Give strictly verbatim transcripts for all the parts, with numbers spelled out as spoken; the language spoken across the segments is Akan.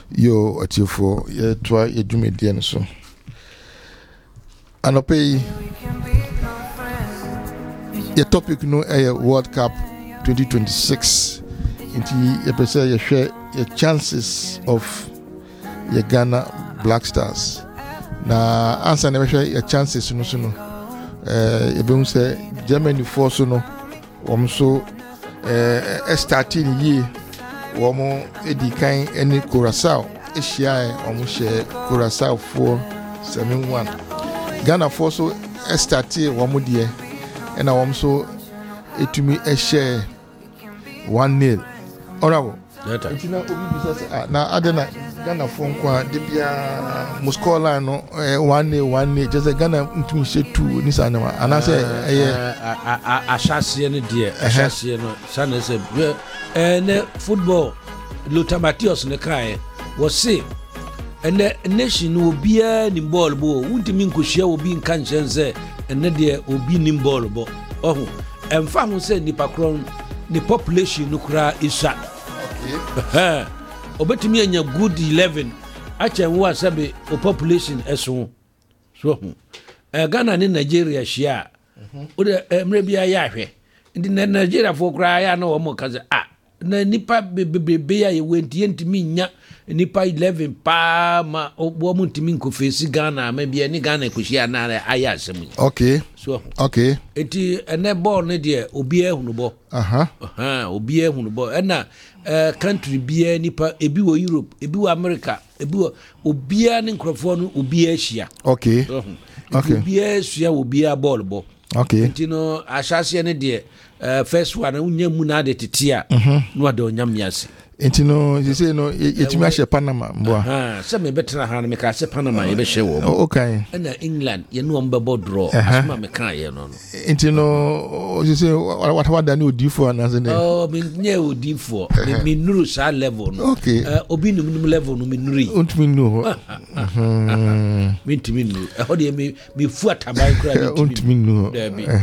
Yo, atifo, ye twa ye dwumedie no so. Anope yi, ye topic no eh World Cup twenty twenty-six. Inti ye pese ye hwe ye chances of ye Ghana Black Stars. Na answer na hwe ye chances no so no. Eh ye be say Germany force no, wom so eh starting yi Womo edi kan eni Curaçao ehia omo she Curaçao four seven one. Ghana for so estati womo de e na womo so etumi ehia one nil. Orabo etina obi bisa na adena Ghana for nkwa de bia mo score line no one nil one nil just Ghana ntumi she two ni sa na ana say eye ashase ne de ashase no sana say and football Lothar Matthäus ne kai was say and the nation will be a nim ball bo wunti min ko hia obi nka nchense and de obi nim ball bo oh and fam say nipa kron the population no kra isa okay obetimi anya good eleven acha nwa sabe o population eso so eh Ghana ne Nigeria hia o de emre bia ya hwe ndi Nigeria fo kra ya na wo mo kaze ah na nipa bebebe ya yewenti ntimi nya nipa eleven pa ma obo mu ntimi nkofesi Ghana ma bia ni Ghana ekohia na aya asem. Okay. So okay. Eti ene ball ne de obi ehunu bo. Aha. Aha, obi ehunu bo. Ena eh country bia nipa ebi wo Europe, ebi wo America, ebi wo obi ani nkrofo no obi ahia. Okay. Okay. Obi ahia obi a ball bo. Okay. Enti no ashase ne de Uh, first one unya mu na de tetia no ade onyam yase enti no you say no yetimi ahye Panama mbo ah se me betra ha no me ka se Panama ye be hye wo okay na England ye no mbe bo draw asma me kan ye no no enti no you say what what da ni odifo na say oh me nye odifo me nuru sa level no okay uh, obi num num level no me nuri untimi nu me ntimi nu e ho de me me fu ataban kra untimi nu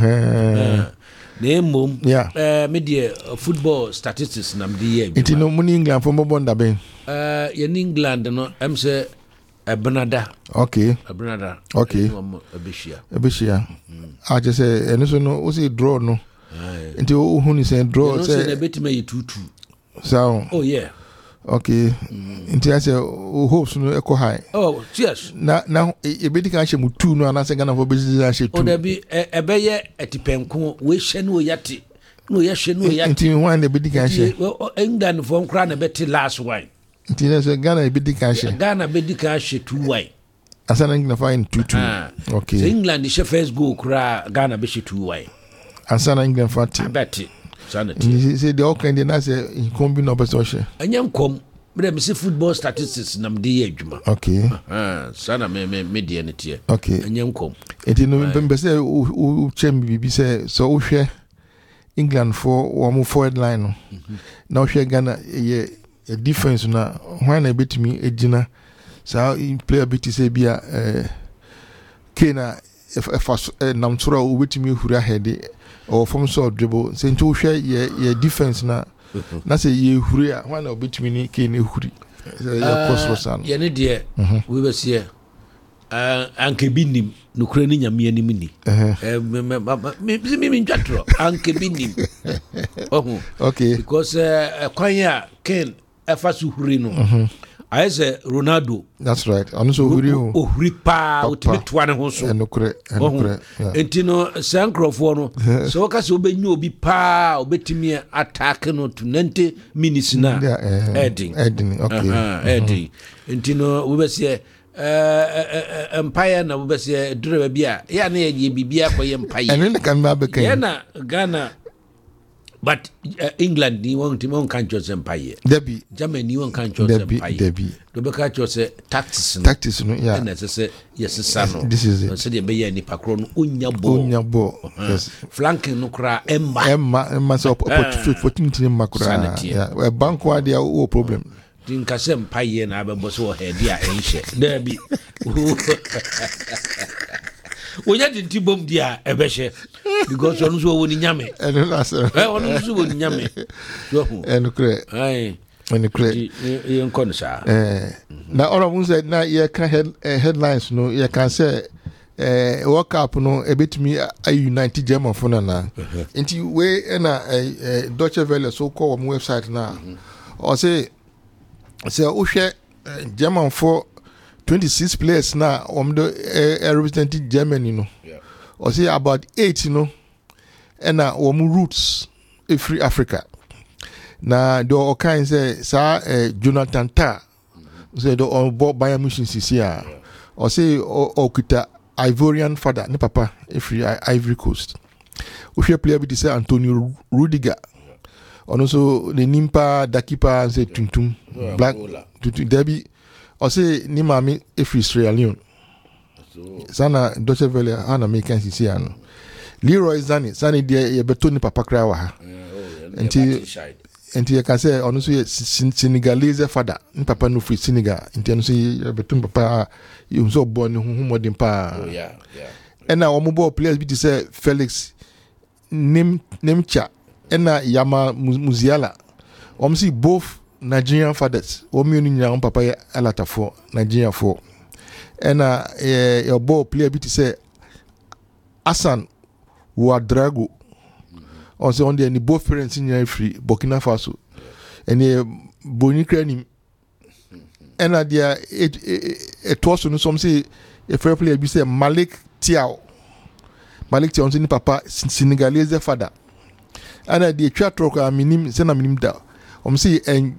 eh Name yeah. uh, media uh, football statistics nam the year. It no money England for Mobonda Ben. Uh in England no I'm say a Bernada. Okay. A Bernada. Okay. A Bishia. A Bishia. I just say and so no was it draw no. Until who is saying draw say a bit me two two. So oh yeah. Okay. Until I say hopes no echo high. Oh yes. Na na e be dika hye mu two no na say Ghana for business hye two. O da bi e be ye etipenko we hye no yate. No ye hye no yate. Until one e be dika hye. England for nkra na beti last one. Until say Ghana e be dika hye. Ghana be dika hye two one. Asana England find two two. Okay. So England hye first goal kra Ghana be hye two one. Asana England fat. Beti. Sanity. Say the all kind na say inkombi no person hye. Anyam kom me me say football statistics nam de adwuma. Okay. Ah, sana me me media ne tie. Okay. Anyam kom. Enti no be say o chem bibi say so o hwe England for one forward line no. Na o hwe Ghana ye a defense na when na betimi ejina so player bit say bia eh Kena if if nam sura o betimi hura head or from so dribble say nti o hwe ye ye defense na na say ye huri a when na betimi ni Kena huri ya cross ye ne de we be say uh anke binim no kura ni nyame anim ni eh me me me ntwatro anke binim oh okay because uh kwan ya Ken efasu huri no I say Ronaldo. That's right. And so huri o huri pa ultimate to one ho so. Enokure enokure. Entino sankrofo no so ka se obenyu obi pa obetimi attack no to ninety minutes na. Heading. Heading. Okay. Heading. Entino we be say eh empire na we be say dure bia ya na ye bibia ko ye empire. Eno na kan ba be kan. Ya na Ghana but uh, England ni won tim on kan chose empire. Debi. Germany won kan chose empire. Debi. Do be ka chose tactics no. Tactics no yeah. Na say yes sano. This is it. So dey be ya ni pakro no unya ball. Unya ball. Yes. Flanking no kra emma. Emma emma so opportunity ni makura. Yeah. We bank wa dia o problem. Din ka se empire na abebo so head dia enhye. Debi. Onya dinti bom dia ebehye because onu so woni nyame eno last eh onu so woni nyame so hu eno kre ai ɛne korɛ yɛ nkɔ no saa eh na ɔra mu sɛ na yɛ ka head, uh, headlines no yɛ kan sɛ eh World Cup no ebetumi a unite German fo na na nti we na eh Deutsche Welle so call on website na or say say o hwɛ German for twenty-six players na um do uh, representing Germany no or say about eight you know and uh, um roots free Africa na do all kinds say sa uh, Jonathan Tah say do on board Bayern Munich sisia or say okuta Ivorian father ne papa free Ivory Coast we share player be say Antonio Rudiger and also the nimpa dakipa say tuntum black tuntum debi or say ni mami free Sierra Leone sana Deutsche Welle ana make kan sisi ano Leroy Zani Zani dia ye beto ni papa kra wa ha enti enti ye kan say ono so ye Senegalese father ni papa no free Senegal enti ono so ye beto papa you so born hu modern pa oh yeah yeah and now omo ball players be say Felix Nim Nimcha and Yama Musiala omo see both Nigerian fathers omo ni nya papa ye alata for Nigeria for and uh, uh, your ball player be to say Hassan Ouedraogo mm-hmm. on say on the both parents in free Burkina Faso and uh, Boni Krenim and uh, there it it was no some say a fair player be say Malik Tiao Malik Tiao say ni papa Senegalese father and uh, the chat talk uh, minim say na minim da um say and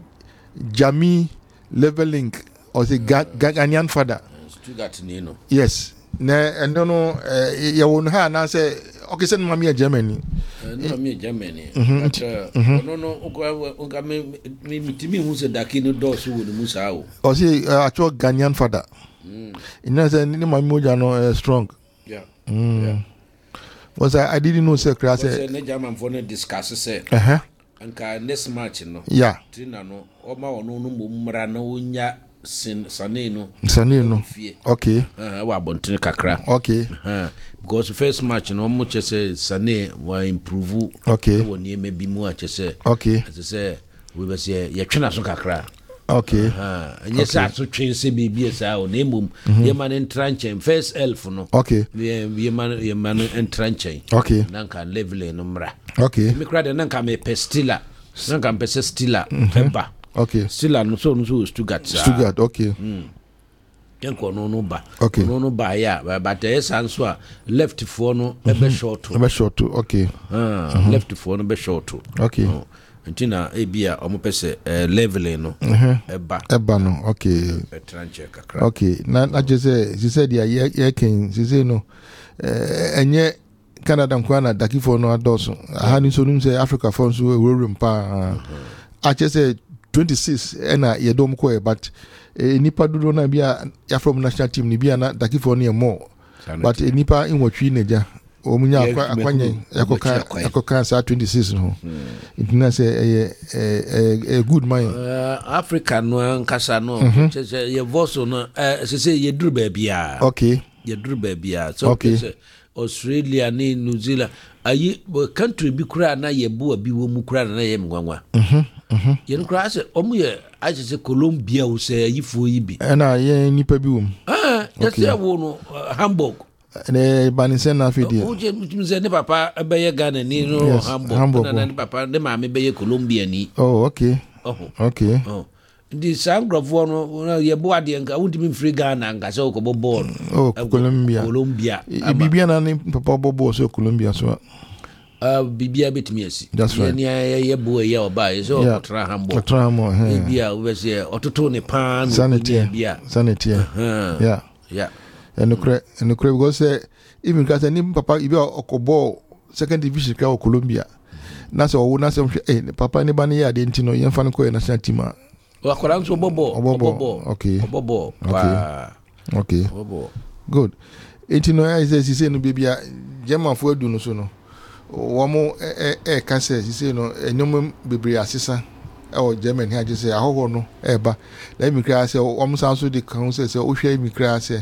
Jami Leveling or say Ga- Ghanaian father Stuttgart Nino. Yes. Na and no no ya won ha na say okay say mama me Germany. No me Germany. But no no o ga me me mitimi hu say daki no do so wo mu sa o. O say actual Ghanaian father. Mm. Ina say ni mama moja no strong. Yeah. Mm. Yeah. Was I I didn't know say class say na German for no discuss say. Uh-huh. Anka next match no. Yeah. Tina no o ma wono no mmra na onya sin Sane no Sane no okay uh wa bontin kakra okay uh because first match no mo che say Sane wa improve okay wo nie me bi mu a che say okay as say we be say ye twena so kakra okay uh anye sa so twen se bibie sa o na mum ye man entranchen first elf no okay ye ye man ye man entranchen okay nanka level no mra okay me kra de nanka me pestila nanka me pestila pemba okay still no so no so Stuttgart Stuttgart okay mm yanko no no ba okay no no ba ya but there is so a left for no e be short e be short okay ah uh-huh. Left for no be short okay no ntina e bia o mo pese level no e ba e ba no okay e tranche kakra okay na na je say she said ya ye ken she say no eh enye Canada nkwa na daki for no adoso aha ni so num say Africa for so we pa a je say twenty-six ena ye dom ko but eh, nipa dodo na bia ya from national team ni bia na daki for no more but eh, nipa inwotwi neja o munya akwa akwanye yakoka yakoka sa twenty-six no intina say eh, eh, eh, good man uh, Africa no nkasa no che ye voso no eh say ye duru ba bia okay ye duru ba bia so okay. Australia ni New Zealand ayi country bi kura na ye bo bi wo mu kura na ye mwanwa mhm mhm ye kura se omu ye aje se Colombia wo se ayifo yi bi na ye nipa bi wo ah ye se wo no Hamburg ne banisen na fidi o je mze ne papa be ye Ghana ni no Hamburg na ne papa ne ma me be ye Colombia ni oh okay oh okay oh di sangrofo no ye bo ade nka wudimi free Ghana nka se ko ball oh Colombia Colombia bibia na ni papa bobo so Colombia so uh bibia betimi asi ye ni ye bo ye oba ye so otra Hamburg otra Hamburg bibia we se ototo ne pan bibia sanity yeah yeah and ukre and ukre go say even ka say ni papa ibi okobo second division ka Colombia na so wo na say eh papa ni ba ni ya de ntino ye mfa ko national team wakora nso bobo bobo okay bobo okay okay bobo good etino ya say si say no bibia German fo adu no so no wo mo e e ka say si say no enyom bibiri asesa e o German ha je say ahoho no e ba let me cry say wo mo san so de kan say say o hwe mi cry say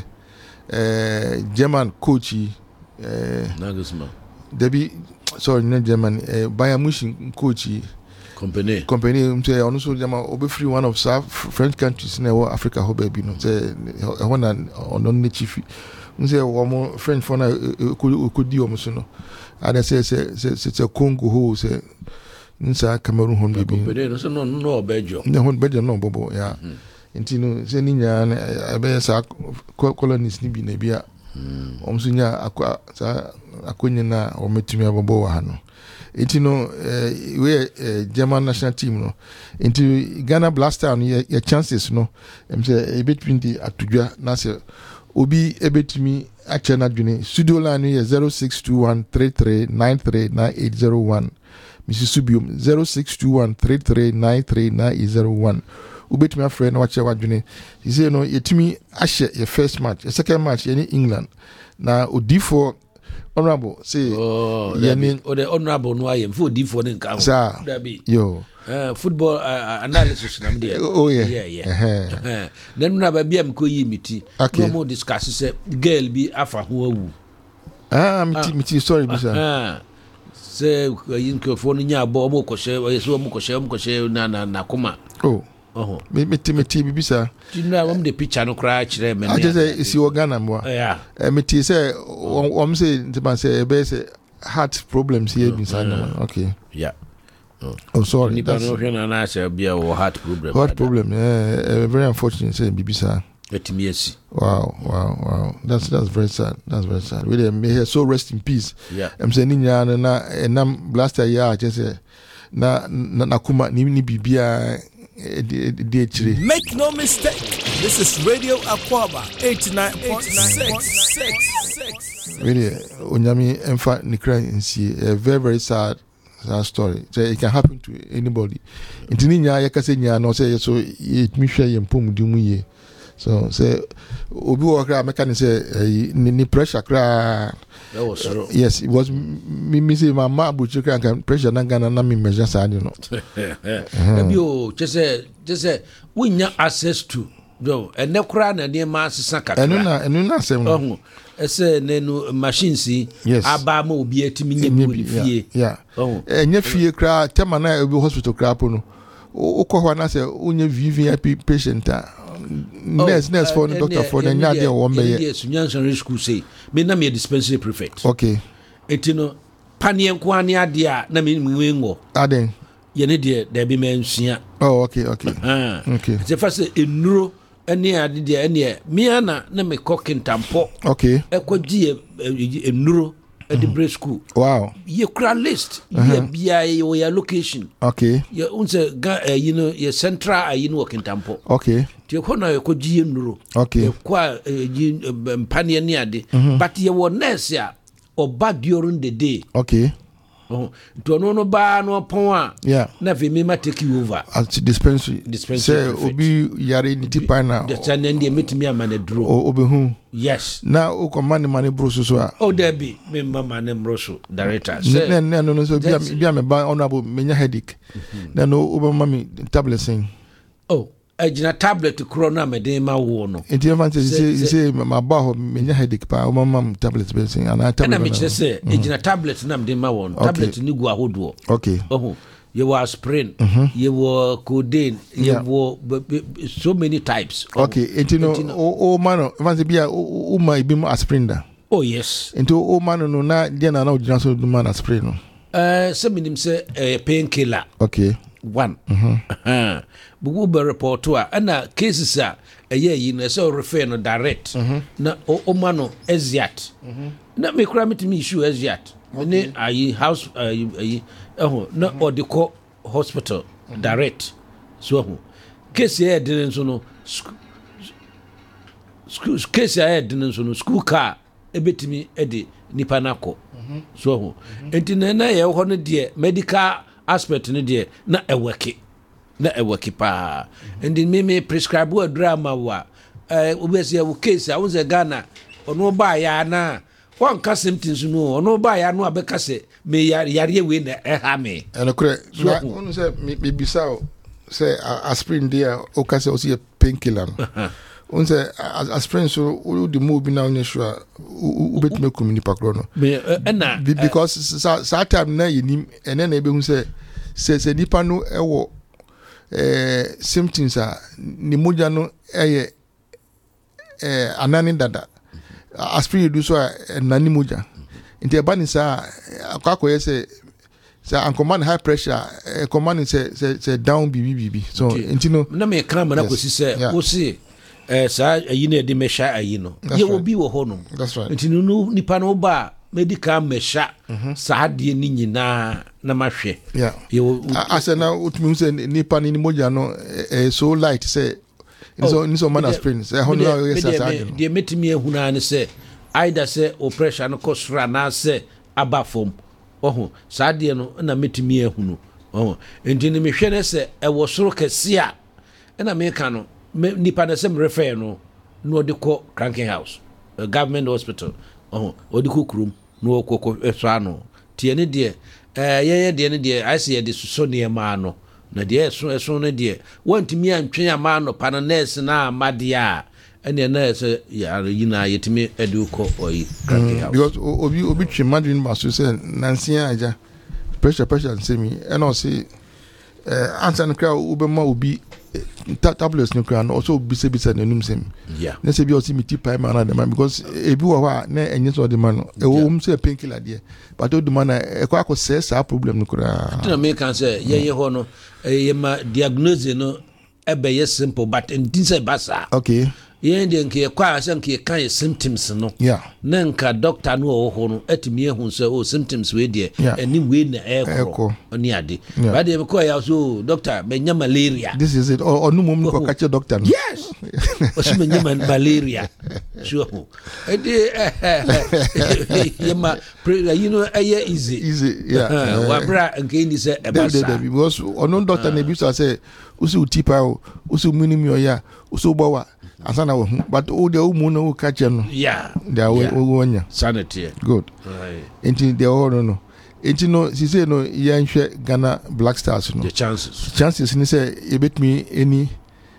eh German coach eh Nagelsmann Debi sorry no German eh Bayern Munich coach company company um say ono so jama obe free one of South French countries na wo Africa ho ba bi no say e ho na ono ne chief um say wo mo French for na ko di o mo so no ada say say say Congo ho say nsa Cameroon ho be bi company no so no no Belgium no ho Belgium no bobo ya nti no say ni nya na e be sa colonies ni bi na bia om so nya akwa sa akonye na o metumi abobo wa ha no nti no we German national team no nti Ghana Black Stars no your chances no em say e between the atudwa na say obi e betumi a chena dwene studio line no zero six two one three three nine three nine eight zero one Missus Subium zero six two one three three nine three nine eight zero one ubetumi afre na wache wadwene he say no yetumi ahye your first match your second match in England na odifo honorable say oh yeah mean or the honorable no I am for defo nin ka that be yo uh, football uh, analysis na me oh yeah yeah yeah uh-huh. Then na ba bia m ko yi miti no more discuss say girl bi afa ho awu ah miti miti sorry bisa ah say yin ko fo no nya bo mo ko she so mo ko she mo ko she na na na kuma oh oh me miti miti bibisa you know am the picture no cry chire me I just say isi Ghana mo yeah eh miti say om say ntiman say be say heart problems here inside okay yeah oh, oh sorry nipa no hwe na na say bia wo heart problem heart problem yeah uh, very unfortunate say bibisa etimi asi wow wow wow that's that's very sad that's very sad really may he so rest in peace yeah I'm saying nya na enam blaster ya just say na na kuma ni ni bibia make no mistake, this is Radio Aquaba eighty-nine point six. Really, Onyami Enfa Nikra Nsi, a very very sad sad story. So it can happen to anybody. Intini nya yakase nya no say so it me hwe yempom dimu ye. So say obi wo kra meka say ni pressure kra. That was so. Yes, it was me me say my ma bu chukra kan pressure na Ghana na me measure sad no. Ebi o just just we nya access to do and ne kra na ne ma sesa kakra. Enu na enu na sem no. Oh, ese ne no machines aba ma obi atimi nya bi fie. Yeah. Oh. Enya fie kra tema na obi hospital kra po no. Ukọ ho na say onye V V I P patient a nurse nurse for the doctor for the nya dey wo meye. Yes, Nyansan school say me na me dispensary prefect. Okay. Etino panien ko ani ade a na me nwo. Aden. Ye ne de da bi mansua. Oh okay okay. Ah. Okay. Je fa say enuro ene ade de ene me ana na me kokintampo. Okay. Ekwagie enuro at the break school. Wow. You cry list. You be your location. Okay. You unse you know your central you know working tempo. Okay. You kona you ko G nuro. Okay. Kwa mpania ni ade. But you were nurse ya or back during the day. Okay. Oh, to no no ba no pon a. Yeah. Na fe me ma take you over. At dispensary. Dispensary. Say obi yare ni tipa na. The channel dey meet me am na draw. O obi hu. Yes. Na o command money bro so so. Oh there be me mama name Rosso director. Say no no no so bia bia me ba honorable menya headache. Na no obi mama tablet sing. Oh. Ejina tablet kro na me den ma wo no. Enti evan say say ma ba ho menya headache pa o mama tablet be sing ana tablet. Na me kire say ejina tablet na me den ma wo no. Tablet ni gu ahodo. Okay. Oh. You were aspirin, you were codeine, you were so many types. Okay, enti no o man evan say bia o ma ibi mo aspirin da. Oh yes. Enti o man no na dia na na o jina so do man aspirin no. Eh say minim say painkiller. Okay. One. Uh-huh. Bugu be report to ana cases a eye yi na say refer no direct. Na o ma no eziat. Na me kura metimi issue eziat. Ne ayi house ayi eh na odiko hospital direct. So ho. Case here didn't so no school case here didn't so no school car ebetimi e de nipa nako. So ho. Enti na na ye ho no de medical aspect no de na eweke na eweke pa and me me prescribe a drama wa eh obese wo case a wonse Ghana ono ba ya na wan ka symptoms no ono ba ya no abeka se me yare yare we na e ha me eno kure so onu se me bisa say aspirin there o ka se o see painkiller on say aspirin so o the move na onye sure u bet me community pakro no me na because sa time na yinim ene na ebe hu say se se nipa no ewo eh symptoms a ni moja no eye eh anani dada aspirin do so nani moja nti eba ni sa akwakoye se say and command high pressure uh, command say say say down bb bb so nti no na me kan na kosi say wo si eh sa ayi na de mesha ayi no ye wo bi wo ho no nti no nipa no ba medical mesha sa de ni nyina na mahwe ye asa na utumi say nipa ni moja no eh, so light say so ni so man aspirin say ho no yes sa de metimi ehuna ne say either say operation no kosra na say abafom oh saa de no na metimi ehunu oh enti ni mehwe ne se e wo soro kese a na me ka no nipa na se refer no no de ko cranking house a government hospital oh odi ko krum no ko so ano tie ne de eh ye ye de ne de I say de so ne ma no na de so so ne de wantimi antwe ama no pa na nurse na amade a ene na se ya yina yetimi eduko oyi cranking house because obi obi twe madwin maso se nansia aja pressure pressure nsemi ene o se eh ansan kra ubema obi tablets no kra no also obi se bi se nenum sem yeah na se bi o se miti pai ma na de man because ebi wo ha na enye so de man no e wo um se painkiller de but o de man e kwa ko se sa problem no kra na me kan se ye ye ho no ye ma diagnose no e be ye simple but in say basa okay yen de nke kwa asan ke kan symptoms no yeah na nka doctor no wo ho no atimi ehun se o symptoms we de ani we na ekro oni ade ba de ko ya so doctor menya malaria this is it or no mum ko catch doctor no yes o si menya malaria sure e de yema you know aye easy easy yeah wa bra nke ni se e ba sa because ono doctor na bi so say usi utipa o usi minimi o ya usi bowa asana wo but o de o mu no catch no yeah they are wonya sanity good right enti de o no enti no si say no yanhwe Ghana Black Stars no the chances chances ni say e betimi any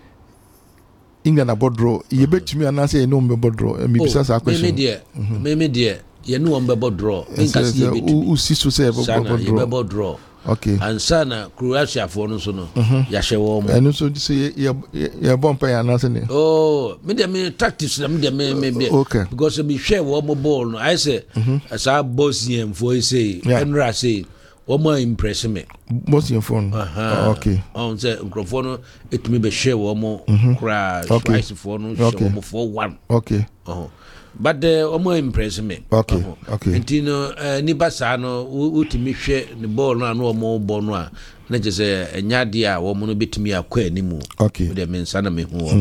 England abodro e betimi anase no mbodro me bisa sa question me me me me de ye no mbodro nka si e betimi u si so say mbodro okay and sana Croatia for no so no ya hye wo mo enu so say ye ye bompa ya anase ne oh me de me tactics me de me me okay because me hye wo mo ball no I say as a Bosnian for say Enra say wo mo impress me Bosnian phone okay on say microphone no it me be hye wo mo kra twice for no show mo for one okay oh but the omo impress me okay okay entino ni basa no utimi hwe ni ball no anu omo ball no a na je se enyade a wo mo no betimi akwa animu okay de me nsana me hu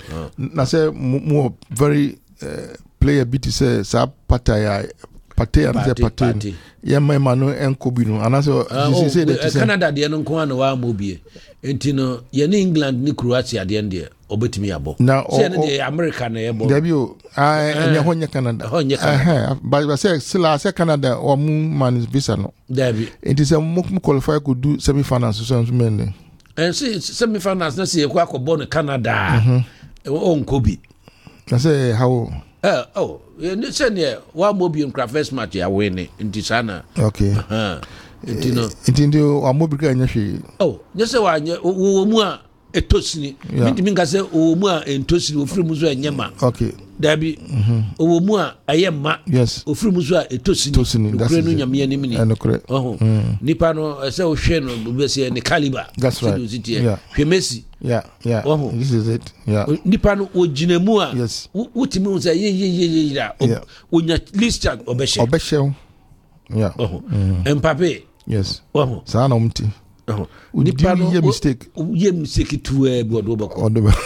na say mo very player bit say sa pataya pataya na pataya ya mai manu enkobi no ana say say that Canada de no nko an wa mo bie entino ye ni England ni Croatia de ende obetimi abo say na de America na ye bo dabi o ah enya honya Canada eh but say sila say Canada o mu man visa no dabi it is a mo qualify could do semi finals so so men and see semi finals na say kwa ko bon Canada o nkobi na say how eh oh you say ne wa mo bi nkra first match ya win nti sana okay uh ntino ntino wa mo bi ka nya hwe oh nyese wa wo mu a etosini mitimi ngase o mu a entosini ofiri mu zo anyama okay dabi o mu a ayema yes ofiri mu zo a etosini okure no nyame anim ni oh nipa no se o hwe no be se ne caliber that's right yeah hwe Messi yeah yeah oh this is it yeah nipa no o ginemu a yes wutimi unsa ye ye ye ye onya list obehye obehye yeah oh Mbappe yes oh sa na umti oh nipa no ye mistake ye mistake tu e bi odo bako odo ba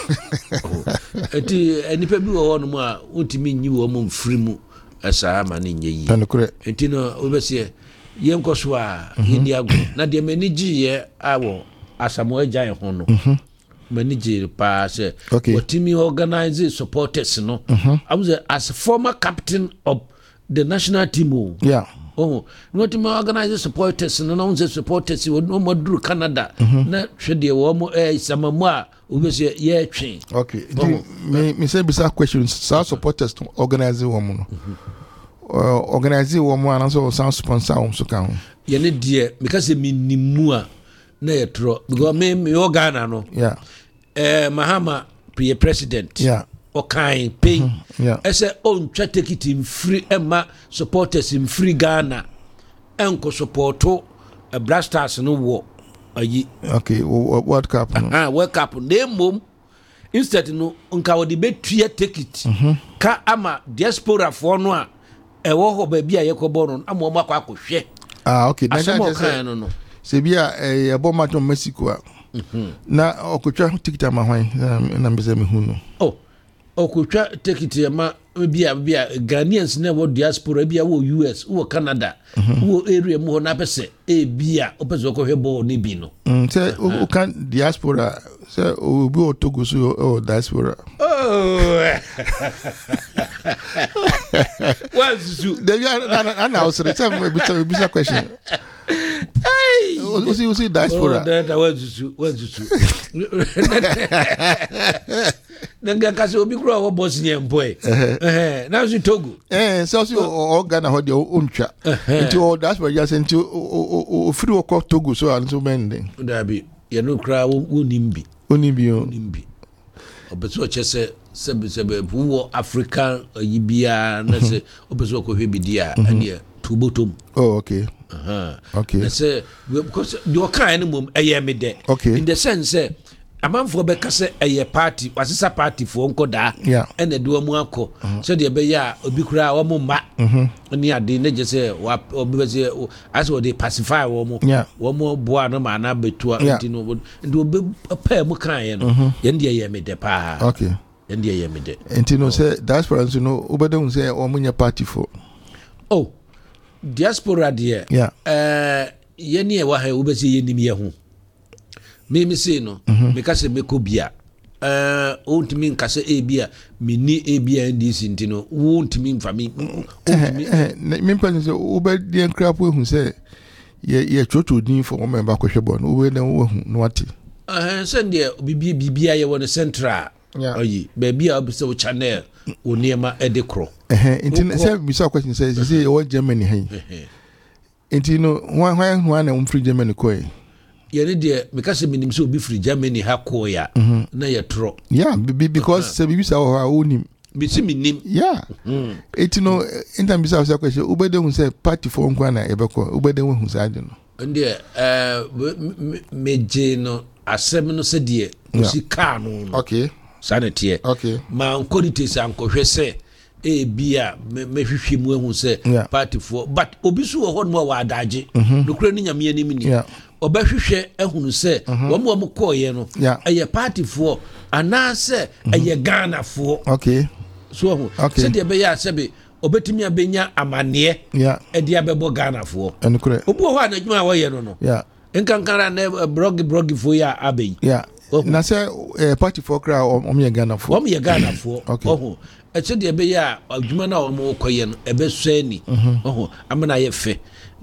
eti nipa bi wo no mu a untimi nyi wo mo mfiri mu asa ma ne nye yi tanokure eti no obese ye nkoso a yindi ago na de mani giye awo asamo agya ho no mani gi pa se otimi organize supporters no I was as former captain of the national team yeah oh not me organize supporters no no say supporters we no moduru Canada na hwede wo mo eh samamu a obese ye twen okay me me say bisa questions so supporters to organize wo mo no organize wo mo ana so sound sponsor wo so kan ye ne de because me nimu a na yɛtoro because me me Ghana no yeah eh Mahama pre president yeah okain pay mm-hmm. yeah ese on twa take it in free ema supporters in free Ghana enko supporto a Blasters no wo ayi okay World Cup no ah World Cup na mom instead no nka wo de betua take it mm-hmm. ka ama diaspora for no a ewo ho ba bia yekobo no ama mo akwa akohwe ah okay na na no no se bia e bo match Mexico a na okotwa ticket ama hwan na mbese me hu no oh okotwa ticket ama bia bia Ghanaians na wo diaspora bia wo U S wo Canada wo area mu na pese e bia opese okohwe ball ni bi no mm say o kan diaspora say obi o Togo so o diaspora oh what's you there are na also the time we be some question hey o see o see diaspora oh that what's you what's you nanga kasi obi kura wo boss nye mboy eh na so Togo eh so so o Ghana ho de o ntwa nti o diaspora ya se nti o free wo Togo so an so mende da bi ye no kura wo nimbi onimbi o nimbi obeso chese sebe sebe wo African yibia na se obeso ko hwebidia ane tubotom oh okay uh-huh okay na se because the kind mum eye me de okay in the sense amanfo be kase eye party wasisa party fo nkoda ene de omu akọ so de be ya obi kura wo mu ma ni ade ne je se obi be se aso de pacify wo mu wo mu boa no ma na betua nti no ndi obi pa mu kan ye no ye ndi ye me de pa okay ye ndi ye me de nti no se diaspora no obede se o mu nya party fo oh diaspora de eh ye ni e wa ha obi se ye nim ye ho me me say no me ka se me ko bia eh ontimi nka se e bia me ni e bia ndi sintino wo ontimi mfa me ontimi me mpa se wo be de nkrapo hu se ye ye chocho din for mo ba ko hwebo no wo na wo hu no ati eh se ndie bibia bibia ye won central ayi be bia obi se wo channel wo niema e de kro eh nti se mi so question se se wo Germany hen nti no hwan hwan hwan na umfri Germany ko e yene de because minim so obi free Germany ha ko ya na ye tro yeah because se bibi sa ho onim bi si minim yeah it no intam bi sa question ubede hu se party for nkwa na ebeko ubede hu sa ade no ndi eh meje no asem no se de osi ka no okay sanete okay ma nkodite sa nkohwe se e bia me hwehwe mu ehu se party for but obi so ho no wa adaje no kura ni nyame anim ni obahwehwe ehunu se wo mo mo koye no eye party for anase eye Ghana for okay so ho se de be ya sebe obetimi abenya amane e de abebo Ghana for enukure obu ho anadwuma wo ye no no yeah enkankara na brog brog for ya aben yeah na se party for kra o me Ghana for o me Ghana for oho e se de be ya adwuma na wo mo koye no ebe so ani oho amana ye fe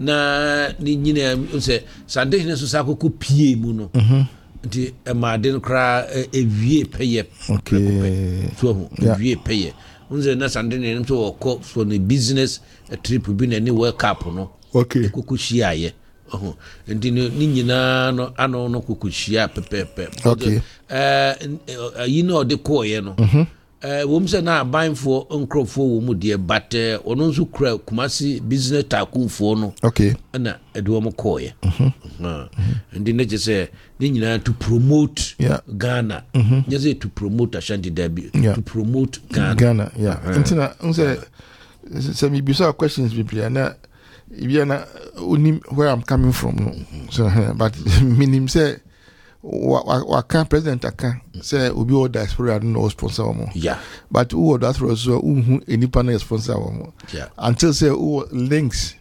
na ni nyina se sande ne so sakoko pie mu no nti e ma den kra ewie peye okay so ho ewie peye unze na sande ne so okọ for the business trip bi na ni World Cup no okay kokoshia ye oho nti ni nyina no ano no kokoshia pepepe okay eh yi no de ko ye no eh wo mse na abanfo nkrofo wo mu de but ono nso kura Kumasi business takunfo no okay na edo mo koye mhm ndi ne jese ni nyina to promote Ghana nyese to promote Ashanti Derby to promote Ghana Ghana yeah ntina nse se mi bisa questions bi bia na bia na unim where I'm coming from no so but minim say wa wa kan president aka say obi o diaspora no sponsor wo yeah but who that was so who any panel sponsor wo yeah until say who links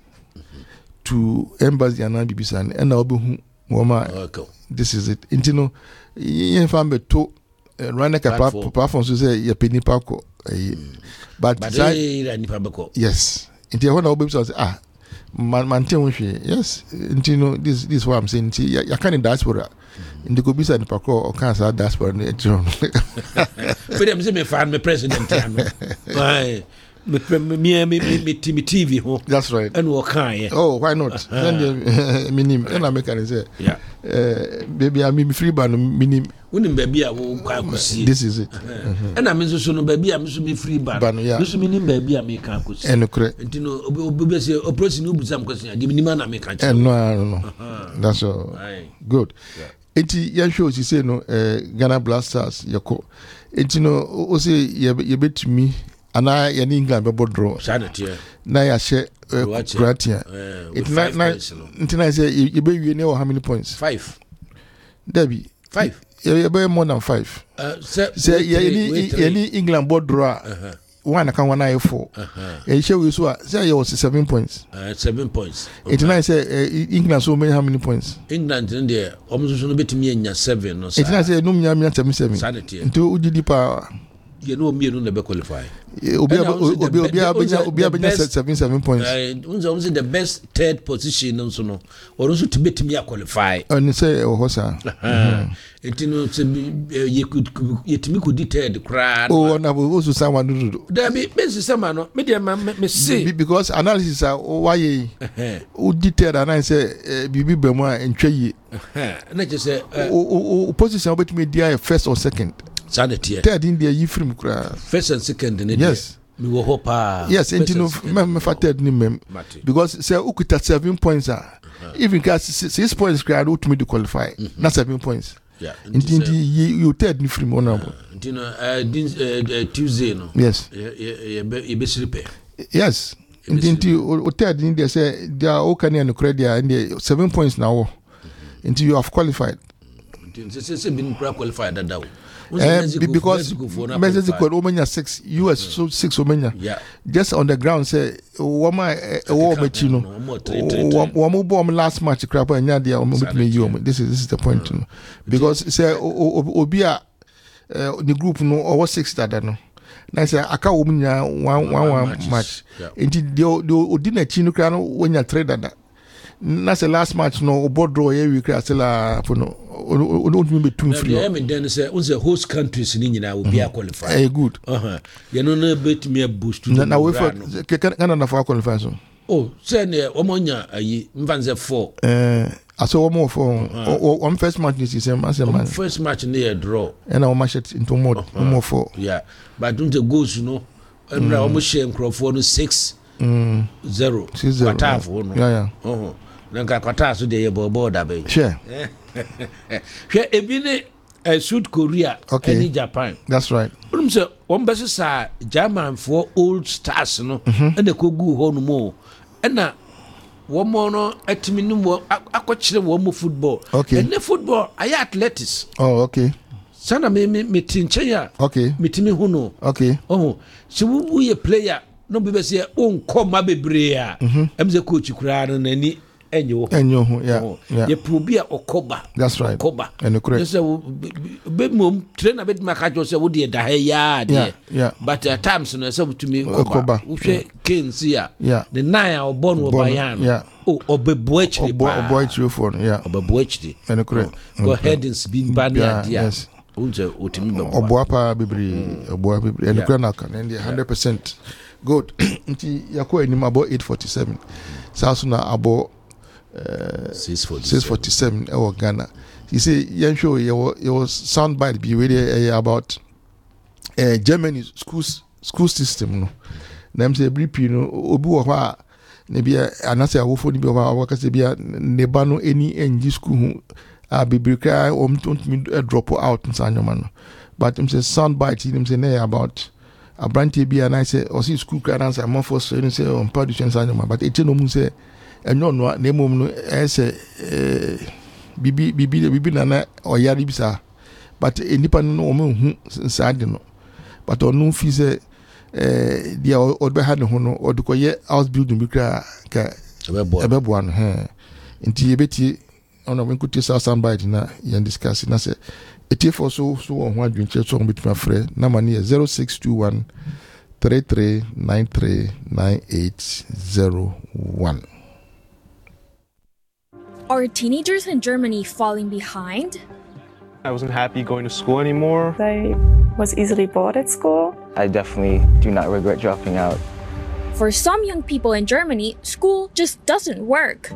to embassy and bibisa and obi hu wo ma this is it you know yen fam beto run like a platform so say ya peni pako but yes into when obi say ah man maintain we yes you know this this is what I'm saying ya kan diaspora ndi ko bisa ni pako o kan sa diaspora ni etro but them say me fan me president ano ai me me me T V ho. That's right. And what kind? Oh, why not? Then the minim and I make an say. Yeah. Uh, baby, I mean free ban minim. When baby I will quite see. This is it. And I mean so no baby I'm so be free ban. Yeah. So minim baby I make can see. And correct. And you know obi say operation no busam question. Give me man I make can. And no, no, no. That's all. Good. Enti yan show she say no uh, Ghana Blasters yako. Enti no o say ye ye betumi ana ye ni England be draw. Sanity. Na ya she Croatia. It na na enti na say ye be wie ne how many points? Five. Debbie. Five. Ye be more than five. Uh say ye ni ye ni England board draw. Uh-huh. One can one eye four. Uh show we so say ye was seven points. Uh seven points. It na say England so many how many points? England in there almost no betimi enya seven no say. It na say no nya nya seven seven. Sanity. Nto ugidi pa you know me no be qualify. Obi obi obi obi obi seven seven points. Uh unzo the best third position nso no. Or nso to betimi qualify. And say o hosa. It no you could yetimi could third crowd. Oh na bo so someone do. There be best sama no me dey me see because analysis are why o detailed and I say bibi be mo entwe yi. Na je say o position betimi dia first or second. Sanity. Third in there you film kra. First and second in it. Yes. Me wo hope. Yes, and you know me for third ni mem. Because say ukuta seven points are. Even cause six points kra do to me to qualify. Not seven points. Yeah. Indeed you third ni film honorable. You know uh Tuesday no. Yes. You be sleep. Yes. Indeed you third in there say there are okani and credit and there seven points now. Until you have qualified. Until say say been qualified that that. Uh, because Mexico Omania six, U S so six Omania. Yeah. Just on the ground say Wama a war machino. Wamu bomb last match crap and yadia or this is this is the point. Uh, because say Obia the group no or six that no. Now say aka Omania one one one match. Until the the Odina Chino crano when you trade that. That's the last match no board draw here we create la for no don't me between free. Yeah, me then say on the host countries ni nyina will be qualified. Eh good. Uh-huh. You know no bet me boost to. Na we for Canada for qualify so. Oh, say ne omonya ayi mvanze four. Eh aso omo for on first match this is man. First match near draw. And our match into more more four. Yeah. But don't the goals you know. Emra omo share nkrofo no six zero. Kwata for no. Yeah yeah. Oh. Nanka kwata so dey bobo da be. Sure. Hwe ebi ne uh, South Korea okay. and Japan. That's right. Um say one best sa German for old stars no and the kogu ho no mo. And na one more no atimi no mo akokire wo mo football. Okay. And the football ay athletics. Oh okay. Sana me me me tinche ya. Okay. Mitimi ho no. Okay. Oh. So we ye player no be be say on koma bebre a. Em say coach kura no nani enyo enyo yeah yeah ye probia okoba. That's right. Okoba and correct say be mom trainer be maka jo say wo de da ya de yeah but at times no say to me okoba wo hwe Kings ya the nine a obo no bayan yeah oh obebo achiri pa obo achiri for yeah obebo achiri and correct go headings bin ban ya dia yes unje otimi be obo apa bibri obo bibri and correct na kan and one hundred percent good nti yakọ enim about eight forty-seven south na about Uh, six forty-seven eh Ghana. You see yan show your your sound bite be really uh, about uh, Germany schools school system no. Them say brief you know obi wo ha na bia anase awofo ni bi wo ha waka say bia ne ba no any ng school hu a bibrika om don't me drop out in sanyoma no. But them say sound bite them say na about a branch bia and I say o see school cry answer more for so say on production sanyoma but it no mun say enyo no na emom no ese eh bibi bibi bibi na o yari bisa but enipa no o hu nsade no but onu fi se eh dia o be ha ne ho no o de koye house building bi kra ka ebebo an he nti ebeti ona we nkuti sa soundbite na yan discuss na se etie for so so ho adwinche so betuma frɛ na mane ye zero six two one three three nine three nine eight zero one. Are teenagers in Germany falling behind? I wasn't happy going to school anymore. I was easily bored at school. I definitely do not regret dropping out. For some young people in Germany, school just doesn't work.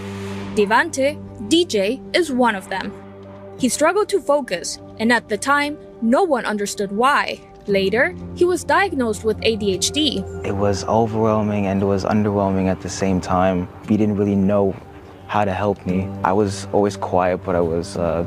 Devante, D J, is one of them. He struggled to focus, and at the time, no one understood why. Later, he was diagnosed with A D H D. It was overwhelming and it was underwhelming at the same time. We didn't really know how to help me. I was always quiet, but I was uh,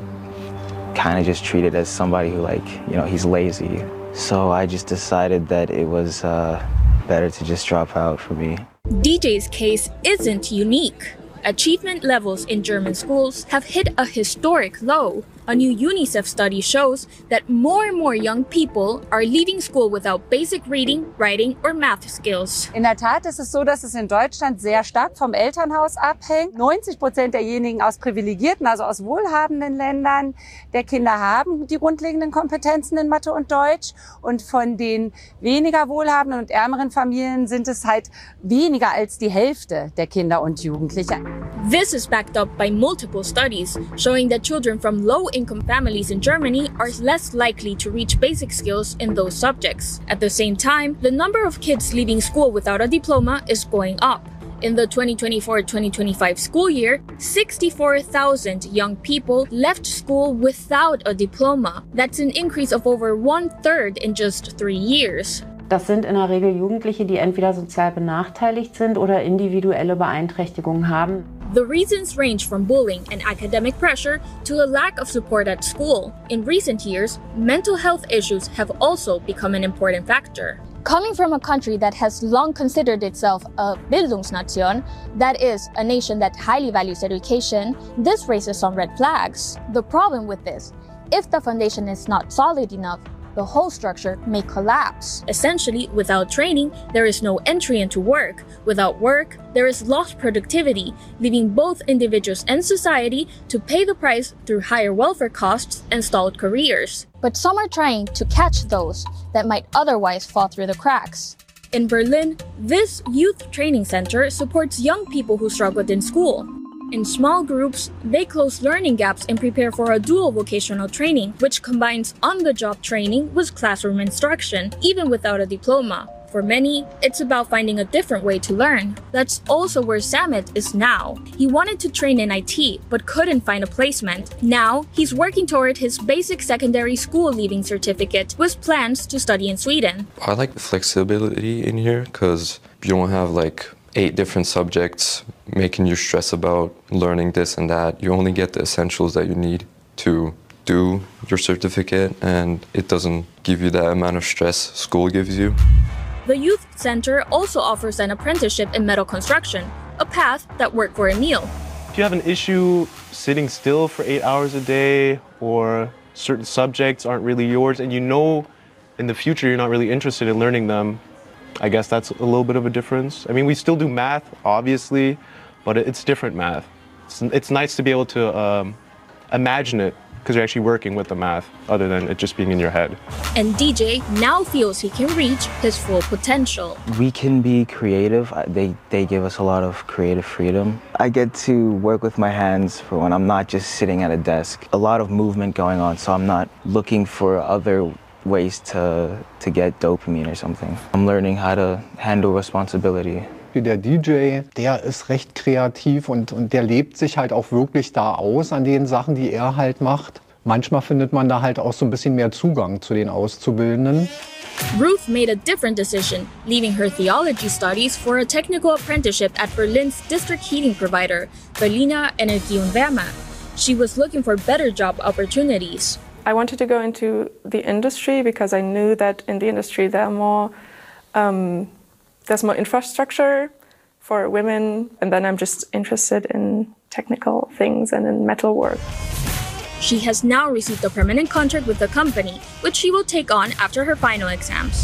kind of just treated as somebody who, like, you know, he's lazy. So I just decided that it was uh, better to just drop out for me. D J's case isn't unique. Achievement levels in German schools have hit a historic low. A new UNICEF study shows that more and more young people are leaving school without basic reading, writing or math skills. In der Tat ist es so, dass es in Deutschland sehr stark vom Elternhaus abhängt. neunzig Prozent derjenigen aus privilegierten, also aus wohlhabenden Ländern der Kinder haben die grundlegenden Kompetenzen in Mathe und Deutsch. Und von den weniger wohlhabenden und ärmeren Familien sind es halt weniger als die Hälfte der Kinder und Jugendlichen. This is backed up by multiple studies showing that children from low-income families in Germany are less likely to reach basic skills in those subjects. At the same time, the number of kids leaving school without a diploma is going up. In the twenty twenty-four twenty twenty-five school year, sixty-four thousand young people left school without a diploma. That's an increase of over one-third in just three years. Das sind in der Regel Jugendliche, die entweder sozial benachteiligt sind oder individuelle Beeinträchtigungen haben. The reasons range from bullying and academic pressure to a lack of support at school. In recent years, mental health issues have also become an important factor. Coming from a country that has long considered itself a Bildungsnation, that is, a nation that highly values education, this raises some red flags. The problem with this, if the foundation is not solid enough, the whole structure may collapse. Essentially, without training, there is no entry into work. Without work, there is lost productivity, leaving both individuals and society to pay the price through higher welfare costs and stalled careers. But some are trying to catch those that might otherwise fall through the cracks. In Berlin, this youth training center supports young people who struggled in school. In small groups, they close learning gaps and prepare for a dual vocational training, which combines on-the-job training with classroom instruction, even without a diploma. For many, it's about finding a different way to learn. That's also where Samit is now. He wanted to train in I T, but couldn't find a placement. Now, he's working toward his basic secondary school leaving certificate, with plans to study in Sweden. I like the flexibility in here, because you don't have like eight different subjects making you stress about learning this and that. You only get the essentials that you need to do your certificate, and it doesn't give you that amount of stress school gives you. The Youth Center also offers an apprenticeship in metal construction, a path that worked for Emil. If you have an issue sitting still for eight hours a day, or certain subjects aren't really yours, and you know in the future you're not really interested in learning them, I guess that's a little bit of a difference. I mean, we still do math, obviously, but it's different math. It's, it's nice to be able to um, imagine it, because you're actually working with the math, other than it just being in your head. And D J now feels he can reach his full potential. We can be creative. They, they give us a lot of creative freedom. I get to work with my hands for when I'm not just sitting at a desk. A lot of movement going on, so I'm not looking for other ways to, to get dopamine or something. I'm learning how to handle responsibility. Der D J, der ist recht kreativ und, und der lebt sich halt auch wirklich da aus an den Sachen, die er halt macht. Manchmal findet man da halt auch so ein bisschen mehr Zugang zu den Auszubildenden. Ruth made a different decision, leaving her theology studies for a technical apprenticeship at Berlin's district heating provider, Berliner Energie und Wärme. She was looking for better job opportunities. I wanted to go into the industry because I knew that in the industry there are more, um, there's more infrastructure for women, and then I'm just interested in technical things and in metal work. She has now received a permanent contract with the company, which she will take on after her final exams.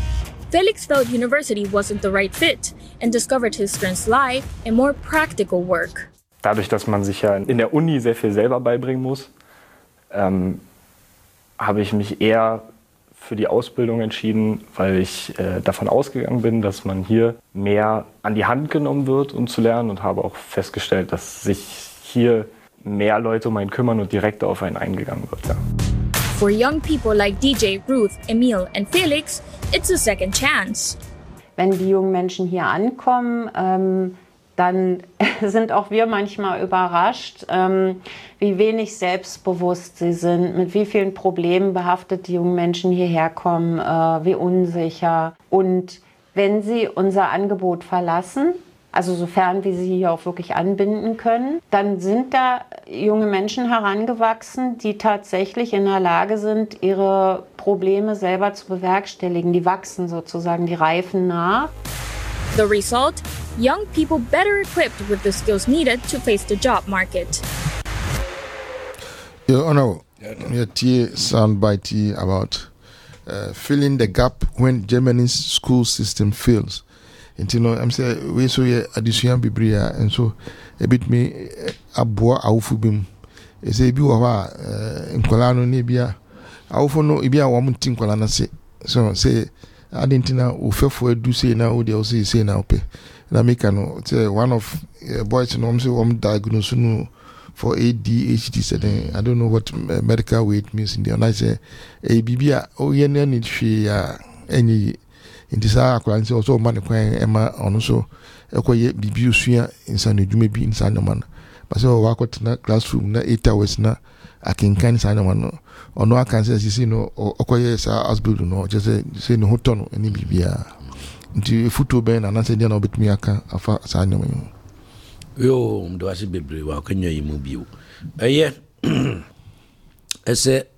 Felix felt university wasn't the right fit and discovered his strengths lie in more practical work. Dadurch, dass man sich ja in der Uni sehr viel selber beibringen muss, ähm, habe ich mich eher für die Ausbildung entschieden, weil ich äh, davon ausgegangen bin, dass man hier mehr an die Hand genommen wird, um zu lernen, und habe auch festgestellt, dass sich hier mehr Leute um einen kümmern und direkter auf einen eingegangen wird. Ja. For young people like D J, Ruth, Emil and Felix, it's a second chance. wenn die jungen Menschen hier ankommen, ähm, dann sind auch wir manchmal überrascht, ähm, wie wenig selbstbewusst sie sind, mit wie vielen Problemen behaftet die jungen Menschen hierher kommen, äh, wie unsicher. Und wenn sie unser Angebot verlassen, also sofern wir sie hier auch wirklich anbinden können, dann sind da junge Menschen herangewachsen, die tatsächlich in der Lage sind, ihre Probleme selber zu bewerkstelligen. Die wachsen sozusagen, die reifen nach. The result? Young people better equipped with the skills needed to face the job market. Your Honor, your T soundbite about uh, filling the gap when Germany's school system fails. And you know, I'm saying we so ye addition bibria and so a bit me aboa awufubim. E say bi wo ha nkwala no ne bia awufo no bia wo mtin nkwala na se. So say adentina ofefo edu say na wo dey say say na ope. Na make no say one of uh, boys no say wo diagnose no for A D H D setting. I don't know what uh, medical weight means in the and I say e bibia o ye na ni hwe ya any in this akwa nse also man kwan ema ono so ekoye bibi osua insane dwuma bi insane man but so wa kwatena classroom na eight hours na akinkan insane man no ono akan se sisi no okoye sa asbuild no just say no hoto no eni bibia nti futo ben na nase dia na obetumi aka afa sa anyam yo ndo wase bebre wa kanya yimu biu eye ese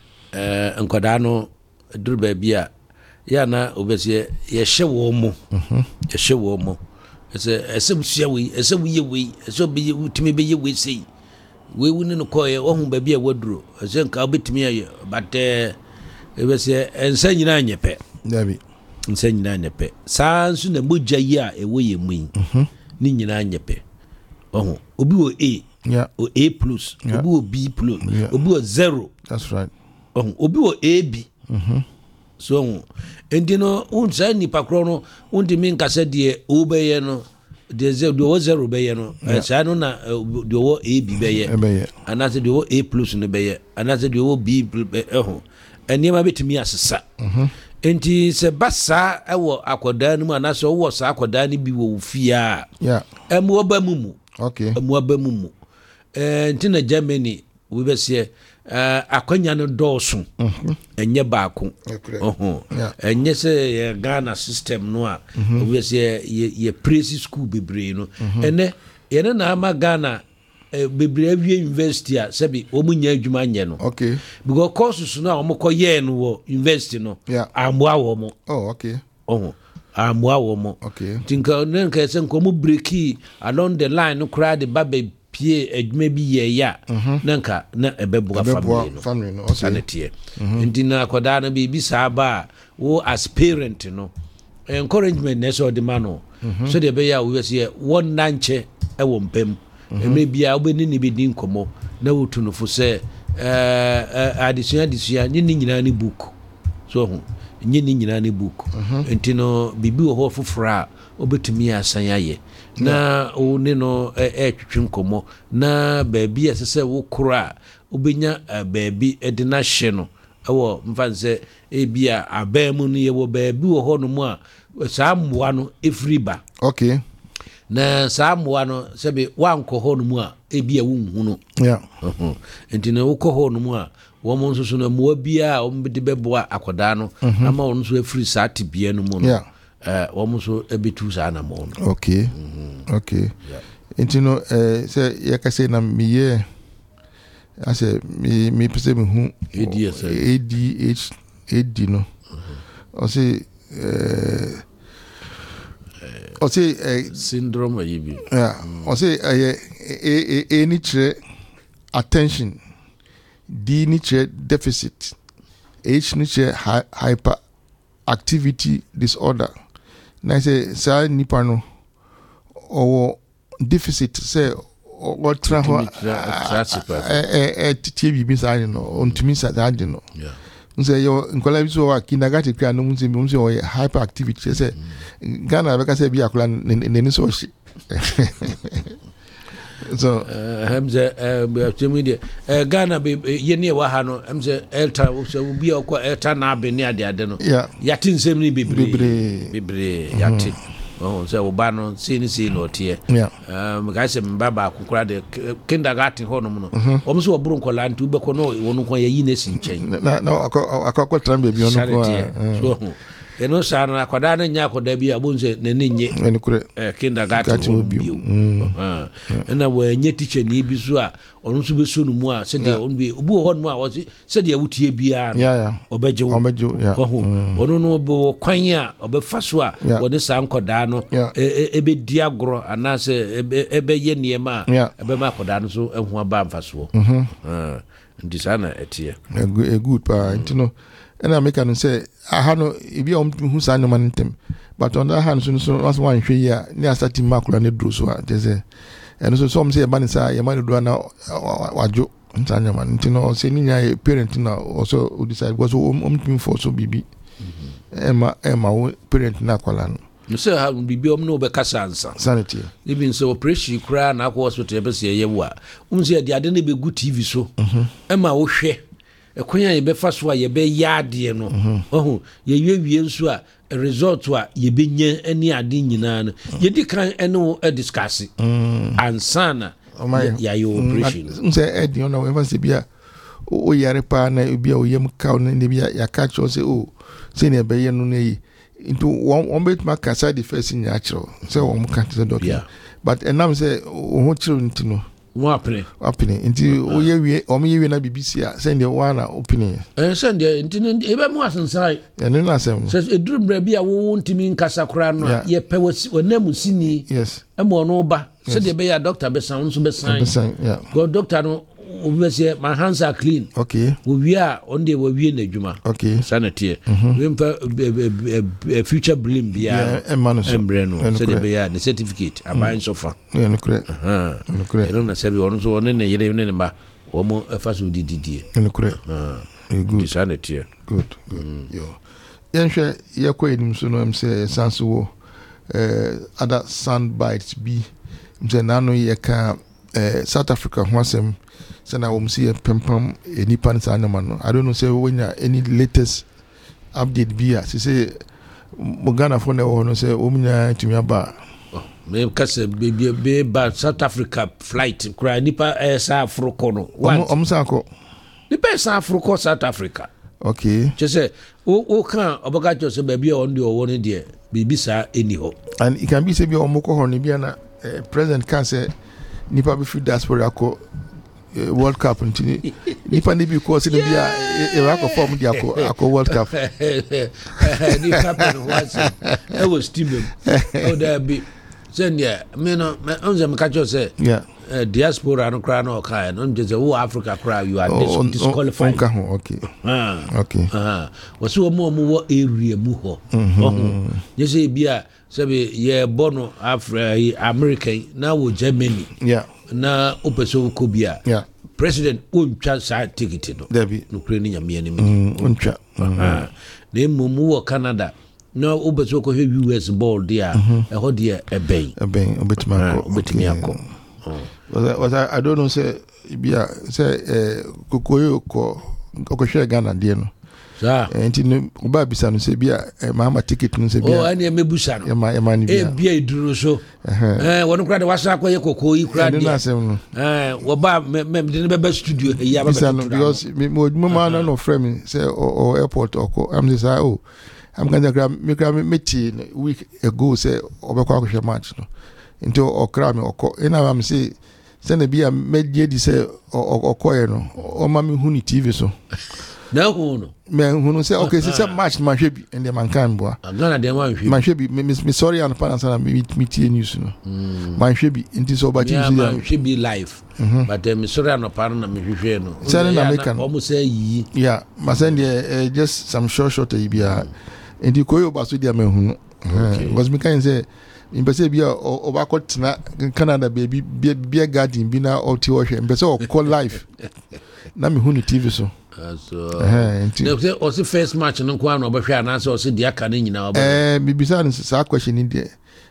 eh enkoda no durba bia ya na obesie ye hye wo mo mhm ye hye wo mo ese ese busia we ese we ye we ese obi utimi be ye we sei we wuni no koye ohun ba bia waduro ese nka obetimi aye but eh obesie ensa nyina anyepe dabi ensa nyina anyepe sansu na mogya yi a ewo ye mu mhm ni nyina anyepe ohun obi wo A yeah o A plus yeah. obi wo B plus yeah. obi wo zero that's right ohun obi wo A B mhm so endino unsa ni pakro no undi min kase de obeye no de zero do zero beye no sa no na de wo A B beye anase de wo A plus no beye anase de wo B eho eniema betimi asesa mhm enti se basa ewo akoda no mu anase wo sa akoda ni bi wo fia yeah emu oba mumu okay emu oba mumu eh enti na Germany we be se Uh, akwanya no dɔɔso enye baako oho enye se Ghana system no a we say ye praise school bebre no ene ye na ama Ghana bebre awie university a sebi omunya adwuma nye no okay because courses no a omokoye no wo university no amwa wo mo oh okay oho amwa wo mo okay tinka nenka se nkomo breaki along the line no crowd the baby pie adwuma bi ye ya nanka na ebebuga family no family no sanity ndi na akoda na bi bi saba wo as parent no encouragement na so de mano so de be ya wo se won nanche e wo mpem eme bia obeni ni bi din komo na wo tunufo se eh addition addition ni nyina ni book so ho ni nyina ni book enti no bibi wo ho fofora obetumi asan aye na o ne no e twetwe nkomo na baabi asese wo kora obenya baabi ede na hye no ewo mfanse e bia abamu no ye wo baabi wo ho no mu a saa mmoa no efriba okay na saa mmoa no sebe wanko ho no mu a e bia wo nhu no yeah mhm enti na wo ko ho no mu a wo mo nso so no mmoa bia o mbede beboa akoda no ama wo nso efri saa tibia no mu no yeah eh wo mo so ebetu saa na mo no okay okay enti no eh say ye ka say na me ye ase me me pese me hu A D H A D H A D no o say eh o say syndrome yibi yeah o say eh eh eh ni tre attention, D ni tre deficit, H ni tre hyperactivity disorder. Na say sa nipa no or deficit say or tra ho eh eh tie bi bi sa no ontumi sa da no yeah nse yo nkola bi so wa kindergarten kra no munse munse o hyperactivity say Ghana be ka say bi akola ne ni so shi So hamze eh temi de eh Ghana be yene wa ha no hamze elta so bi okọ elta na abeni ade ade no yati nsem ni bebre bebre yati oh so oba no sini sini no tie um guys mbaba akukura de kindergarten ho no no omo so oburu nkola nti ubekọ no wonu ko yayi na si nchen na na akọ trambe bi onu ko so eno sano akwada na nya akwada bi abunze na nenye eh kindergarten bio ah na we nye teacher ni bi so a onu so be so no mu a se de onu bi obu ho no a wo se de awutie bia no obeje wo ho onu no bo kwan a obefa so a woni sa nkoda no ebe di agro ana se ebe ye niema ebe ma akwada no so ehu aba mfa so ah ndi sana etie a good pa ntino and I make an say I had no if you who sign man them but on the hand so was one year near starting macro and the so there's a and so some say man say your man do na wajo ntanya man ntino say ni nya parent na also decide was um for so bibi ema ema parent na kwala no you say how bibi om no be kasa ansa sanity even so operation kura na akọ hospital e be say ye wo a um say de ade na be good T V so ema wo hwe ekonya ye be fa so a ye be yaade no ohu ye yewie nso a result a ye be nya ani ade nyina no ye di kan eno e discuss ansana ya yo operation say e di ona we say bia o yare pa na bia o yem ka na bia ya catch o say o say ne be ye no na yi into one one bit ma kasa the first in natural say one can say doctor but enam say o ho chiro ntino What happening? Happening. Until we we or me we na B B C send the one opening. Eh send the until ebe mu asensai. And no asem. Says e drum bra bia wo ntimi nkasa kra no ye pe wonam sini. Yes. E mo no ba. Said the be ya doctor be sound so be sign. Yeah. Go doctor no we say my hands are clean. Okay. We are on the we na adwuma. Okay. Sanity. We mpa future blim bia. Yeah, e man so. Embre no. Said the be ya the certificate aban so far. Yeah, no correct. Uh-huh. No correct. No na sabi ono so one na yere ne ba. Omo efa so dididie. No correct. Ah. Good. Sanity. Good. Good. Yo. Yenhwe ye kwa enim so no am say sanso wo eh other sound bites be mse nano ye ka eh South Africa ho asem say na wo msi pempam enipa nsa anama no I don't know say when any latest update be as say Ghana for na wo no say wo mnya tumi aba me kase be be ba South Africa flight kra nipa eh sa Africa no om sa ko nipa sa Africa South Africa. Okay. Just say o o kan obaga jo say baby on the one there baby sa any ho. And it can be say be omoko ho ni bia na president can say nipa be free diaspora ko World Cup ntini nipa ni bi ko say bia e wa ko form dia ko ako World Cup. Nipa pe was e was team o da be send ya me no me onze me catch say yeah Uh, diaspora no cry no kai no just who Africa cry you are dis- oh, disqualified. Oh, oh, okay. Ah. Okay. Ah. Was so mo mo area mu ho. Oh. You say bia say ye bono Africa American now wo Germany. Yeah. Na opeso ko bia. Yeah. President untwa sa ticket no. Debi. No kure ni nyame ni. Mm, untwa. Ah. Na mo wo Canada. No opeso ko U S ball dia. E ho dia e ben. E ben obetima ko. Obetimi akọ. Oh. Was I, was I, I don't know say bia say eh kokoyo ko ko share Ghana dey no. Sa. Enti no ba bisa no say bia Mahama ticket no say bia. Oh ani mebusa no. E ma e ma ni bia. E bia iduro so. Eh wonu kra de wasa akoye kokoyi kra de. Eh wo ba me me de be be studio e ya ba be. Because me mo ma na no friend me say o airport oko am say oh I'm going to grab me grab me tea week ago say obekwa ko match no. Into okra me oko ina am say send be a media di say okoye no o ma me hu ni T V so na hu no me hu no say okay say match man hwebi and the man kan boa Ghana dem man hwebi man hwebi me sorry and parents na me me tie news no man hwebi into so ba TV man hwebi live but me sorry and parents na me hwehwe no say na American almost say yi yeah ma send just some short short e bia and the koyo ba so dia me hu no was me kan say in pese bia obako tina Canada baby beer garden bi na oti wo hwe pese o call live na me hu ni T V so so eh enti o se first match no kwa na obehwe ana so o se dia ka na nyina obo eh bibisa no sa question ni de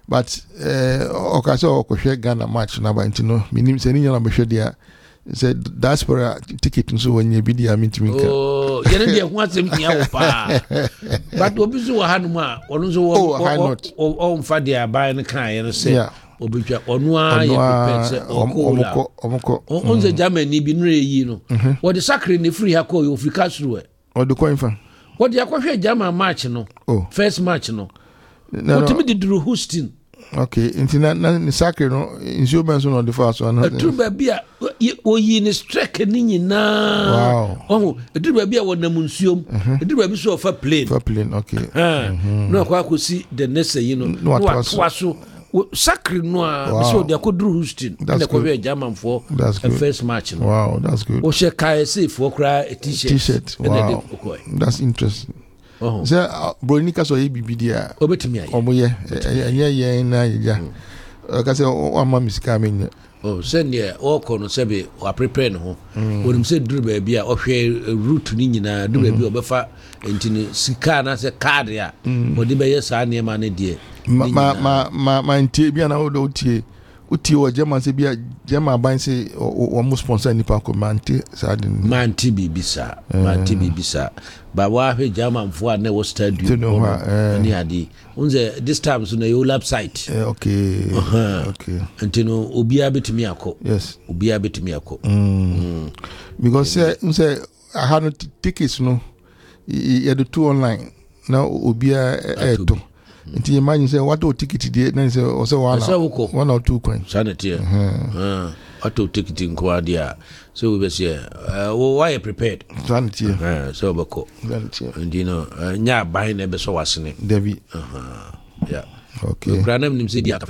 but eh okase okohwe Ghana match na ba ntino minim se ni nyana behwe dia se diaspora ticket nso wonye bi dia mitimi ka oh yene dia ho asem nia wo pa but obi so wa hanum a ono nso wo o mfa dia ban ne kan ye no se obitwa ono a ye prepare se omko omko onze Germany bi nre yi no wo de sacre ne free ha ko yo Africa suru e o de ko infa wo de akohwe German match no first match no what me did Drew Houston okay intina na ni sacre no insurance no the first one true baby a oyi ni strike ni nyina wow oh true baby a wona munsuom true baby so for plane for plane okay no kwa kosi the next you know no atwaso sacre no a so de ko Drew Houston na ko we German for a first match no wow that's good o she kai say for kra a t-shirt t-shirt wow that's interesting. Oh, so Bronika so bibi dia obetimi aye omoye enye ye na ya ka se o ma misika menye oh send ye o ko no sebe wa prepare no ho wonim se duru ba bia o hwe route ni nyina duru ba bia obefa entini sika na se card ya odi be ye sa ne ma ne die ma ma ma ma ntie bia na o do tie uti o German se bia German ban se o mo sponsor ni pa ko manti sa din manti bibisa manti bibisa ba wa he German fo na wo stadium ni adi unze this time so na your website okay okay antino obia betimi akọ yes obia betimi akọ because say unze I had tickets no you the two online now obia eto nti imagine say what o ticket dey na say o say one one or two coin sanity eh auto ticket nko dia so we be say why prepared sanity eh so bako sanity and you know nya ban na be so wasene David uh yeah okay granam nim say dia